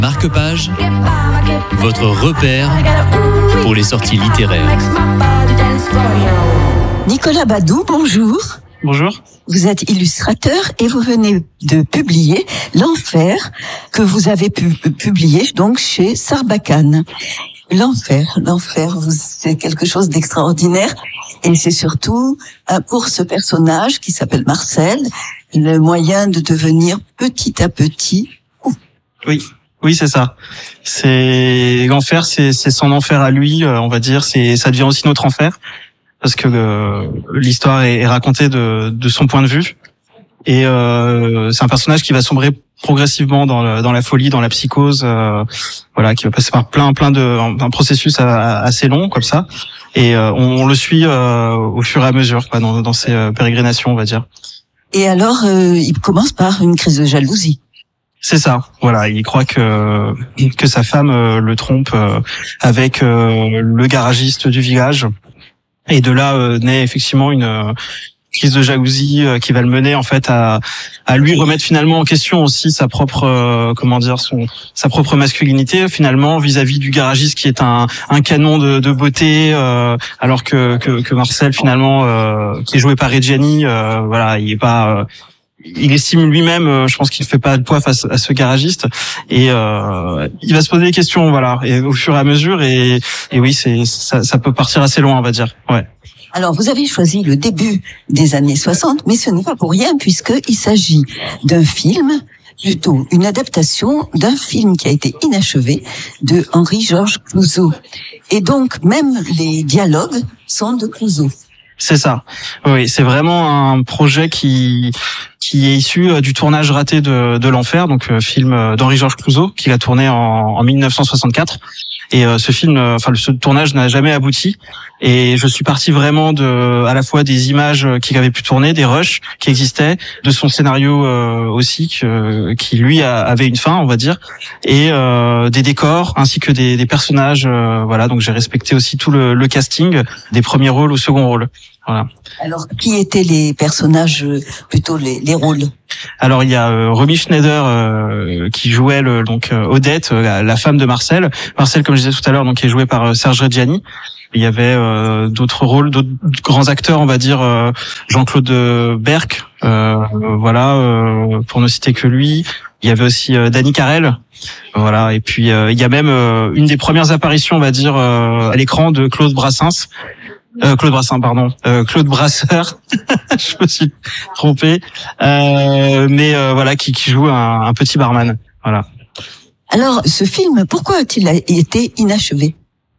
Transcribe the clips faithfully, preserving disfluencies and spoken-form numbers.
Marque-Page, votre repère pour les sorties littéraires. Nicolas Badou, bonjour. Bonjour. Vous êtes illustrateur et vous venez de publier L'Enfer, que vous avez pu, publié donc chez Sarbacane. L'enfer, l'enfer, vous- c'est quelque chose d'extraordinaire et c'est surtout euh, pour ce personnage qui s'appelle Marcel, le moyen de devenir petit à petit. Oui, oui, c'est ça. C'est l'enfer, c'est c'est son enfer à lui, euh, on va dire. C'est ça devient aussi notre enfer parce que euh, l'histoire est, est racontée de de son point de vue et euh, c'est un personnage qui va sombrer progressivement dans le, dans la folie, dans la psychose, euh, voilà, qui va passer par plein plein de un processus a- assez long comme ça et euh, on, on le suit euh, au fur et à mesure, quoi, dans dans ses euh, pérégrinations, on va dire. Et alors, euh, il commence par une crise de jalousie. C'est ça, voilà. Il croit que que sa femme euh, le trompe euh, avec euh, le garagiste du village, et de là euh, naît effectivement une euh, crise de jalousie euh, qui va le mener en fait à à lui remettre finalement en question aussi sa propre euh, comment dire son sa propre masculinité finalement vis-à-vis du garagiste qui est un un canon de, de beauté, euh, alors que que que Marcel finalement euh, qui est joué par Reggiani, euh, voilà, il est pas euh, il estime lui-même, euh, je pense qu'il fait pas de poids face à ce garagiste, et euh, il va se poser des questions, voilà, et au fur et à mesure, et, et oui, c'est ça, ça peut partir assez loin, on va dire. Ouais. Alors, vous avez choisi le début des années soixante, mais ce n'est pas pour rien puisqu'il s'agit d'un film, plutôt une adaptation d'un film qui a été inachevé de Henri-Georges Clouzot. Et donc, même les dialogues sont de Clouzot. C'est ça. Oui, c'est vraiment un projet qui qui est issu euh, du tournage raté de de l'Enfer, donc euh, film euh, d'Henri-Georges Clouzot qu'il a tourné en, en mille neuf cent soixante-quatre. Et euh, ce film, euh, enfin ce tournage n'a jamais abouti. Et je suis parti vraiment de à la fois des images qu'il avait pu tourner, des rushs qui existaient, de son scénario euh, aussi que, qui lui a, avait une fin, on va dire, et euh, des décors ainsi que des, des personnages. Euh, voilà, donc j'ai respecté aussi tout le, le casting des premiers rôles au second rôle. Voilà. Alors, qui étaient les personnages, euh, plutôt les, les rôles? Alors il y a euh, Romy Schneider euh, qui jouait le, donc euh, Odette, euh, la, la femme de Marcel. Marcel, comme je disais tout à l'heure, donc qui est joué par euh, Serge Reggiani. Il y avait euh, d'autres rôles, d'autres grands acteurs, on va dire euh, Jean-Claude Berck, euh, voilà, euh, pour ne citer que lui. Il y avait aussi euh, Dany Carrel, voilà. Et puis euh, il y a même euh, une des premières apparitions, on va dire, euh, à l'écran de Claude Brassens. Euh, Claude Brassin, pardon, euh, Claude Brasseur, je me suis trompé, euh, mais euh, voilà, qui, qui joue un, un petit barman, voilà. Alors, ce film, pourquoi a-t-il été inachevé?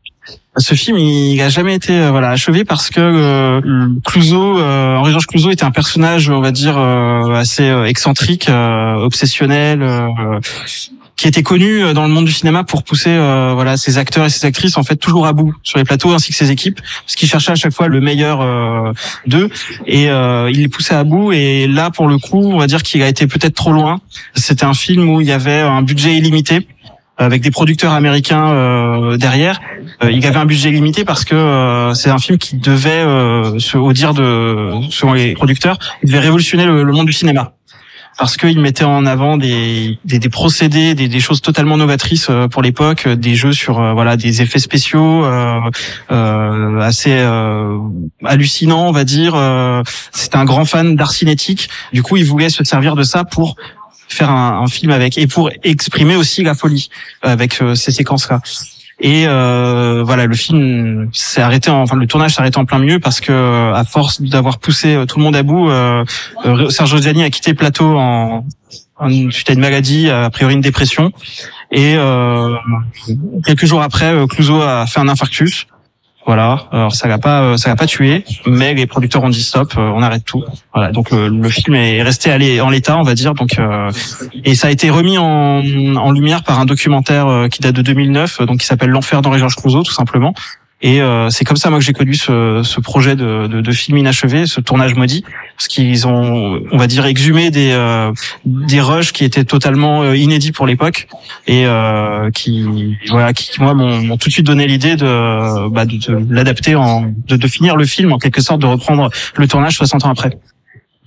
Ce film, il a jamais été euh, voilà achevé parce que euh, Clouzot, euh, Henri-Georges Clouzot était un personnage, on va dire, euh, assez euh, excentrique, euh, obsessionnel, euh, qui était connu dans le monde du cinéma pour pousser euh, voilà ses acteurs et ses actrices en fait toujours à bout sur les plateaux, ainsi que ses équipes, parce qu'il cherchait à chaque fois le meilleur euh, d'eux, et euh, il les poussait à bout. Et là, pour le coup, on va dire qu'il a été peut-être trop loin. C'était un film où il y avait un budget illimité, avec des producteurs américains euh, derrière. Euh, il avait un budget limité parce que euh, c'est un film qui devait, euh, se, au dire de selon les producteurs, il devait révolutionner le, le monde du cinéma, parce qu'il mettait en avant des, des, des procédés, des, des choses totalement novatrices euh, pour l'époque, des jeux sur euh, voilà des effets spéciaux euh, euh, assez euh, hallucinants, on va dire. Euh, c'était un grand fan d'art cinétique. Du coup, il voulait se servir de ça pour faire un, un film avec, et pour exprimer aussi la folie avec euh, ces séquences-là. Et euh, voilà, le film s'est arrêté, en, enfin le tournage s'est arrêté en plein milieu parce que à force d'avoir poussé tout le monde à bout, euh, euh, Serge Reggiani a quitté le plateau en, en suite à une maladie, a priori une dépression. Et euh, quelques jours après, euh, Clouzot a fait un infarctus. Voilà, alors ça l'a pas, ça l'a pas tué, mais les producteurs ont dit stop, on arrête tout. Voilà, donc le, le film est resté allé en l'état, on va dire. Donc euh, et ça a été remis en, en lumière par un documentaire euh, qui date de deux mille neuf, donc qui s'appelle L'Enfer d'Henri-Georges Clouzot, tout simplement. Et euh, c'est comme ça moi que j'ai connu ce, ce projet de, de, de film inachevé, ce tournage maudit, parce qu'ils ont, on va dire, exhumé des euh, des rushs qui étaient totalement euh, inédits pour l'époque, et euh, qui voilà qui moi m'ont, m'ont tout de suite donné l'idée de, bah, de, de l'adapter, en de, de finir le film en quelque sorte, de reprendre le tournage soixante ans après.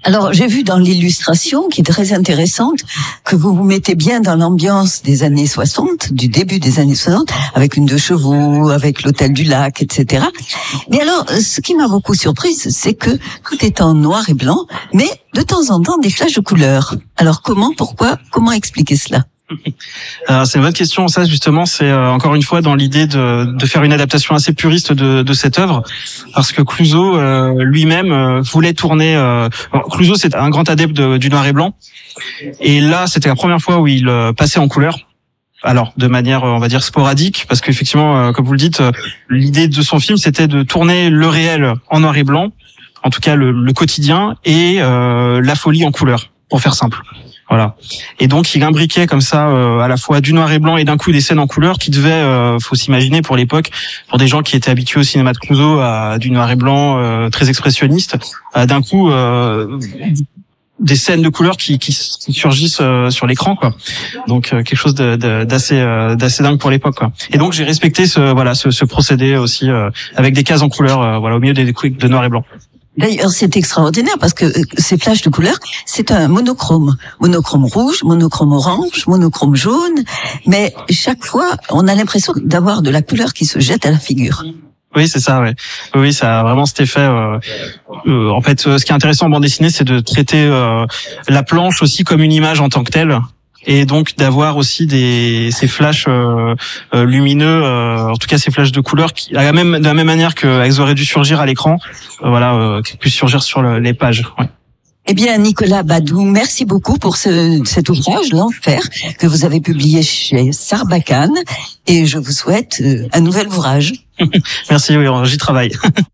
Alors, j'ai vu dans l'illustration, qui est très intéressante, que vous vous mettez bien dans l'ambiance des années soixante, du début des années soixante, avec une deux chevaux, avec l'hôtel du lac, et cetera. Mais alors, ce qui m'a beaucoup surprise, c'est que tout est en noir et blanc, mais de temps en temps, des flashs de couleurs. Alors, comment, pourquoi, comment expliquer cela ? Alors, c'est une bonne question. Ça, justement, c'est euh, encore une fois dans l'idée de, de faire une adaptation assez puriste de, de cette œuvre, parce que Clouzot euh, lui-même euh, voulait tourner. Euh, Clouzot, c'est un grand adepte de, du noir et blanc, et là, c'était la première fois où il euh, passait en couleur. Alors, de manière, on va dire, sporadique, parce qu'effectivement, euh, comme vous le dites, euh, l'idée de son film, c'était de tourner le réel en noir et blanc, en tout cas le, le quotidien, et euh, la folie en couleur, pour faire simple. Voilà. Et donc il imbriquait comme ça euh, à la fois du noir et blanc et d'un coup des scènes en couleur qui devaient, euh, faut s'imaginer pour l'époque, pour des gens qui étaient habitués au cinéma de Clouzot à du noir et blanc euh, très expressionniste, à d'un coup euh, des scènes de couleurs qui, qui, qui surgissent euh, sur l'écran, quoi. Donc euh, quelque chose de, de, d'assez euh, d'assez dingue pour l'époque, quoi. Et donc j'ai respecté ce voilà ce, ce procédé aussi euh, avec des cases en couleur, euh, voilà, au milieu des coups de noir et blanc. D'ailleurs, c'est extraordinaire parce que ces flashs de couleurs, c'est un monochrome. Monochrome rouge, monochrome orange, monochrome jaune. Mais chaque fois, on a l'impression d'avoir de la couleur qui se jette à la figure. Oui, c'est ça, ouais. Oui, ça a vraiment cet effet. Euh, euh, en fait, ce qui est intéressant en bande dessinée, c'est de traiter euh, la planche aussi comme une image en tant que telle. Et donc d'avoir aussi des ces flashs euh, euh, lumineux, euh, en tout cas ces flashs de couleurs, qui, à la même de la même manière qu'elles auraient dû surgir à l'écran, euh, voilà, euh, qu'elles puissent surgir sur le, les pages. Ouais. Eh bien, Nicolas Badou, merci beaucoup pour ce, cet ouvrage, L'Enfer, que vous avez publié chez Sarbacane, et je vous souhaite euh, un nouvel ouvrage. Merci, oui, j'y travaille.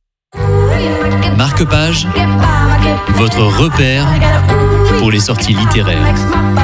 Marque-page, votre repère pour les sorties littéraires.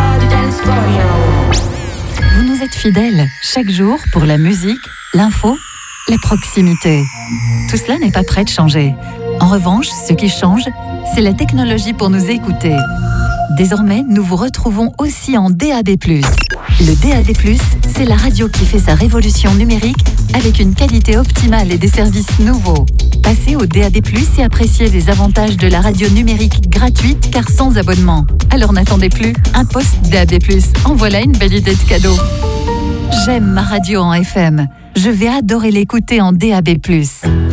Vous nous êtes fidèles chaque jour pour la musique, l'info, les proximités. Tout cela n'est pas prêt de changer. En revanche, ce qui change, c'est la technologie pour nous écouter. Désormais, nous vous retrouvons aussi en D A B plus. Le D A B plus, c'est la radio qui fait sa révolution numérique avec une qualité optimale et des services nouveaux. Passez au D A B plus et appréciez les avantages de la radio numérique gratuite car sans abonnement. Alors n'attendez plus, un poste D A B plus. En voilà une belle idée de cadeau. J'aime ma radio en F M. Je vais adorer l'écouter en D A B plus.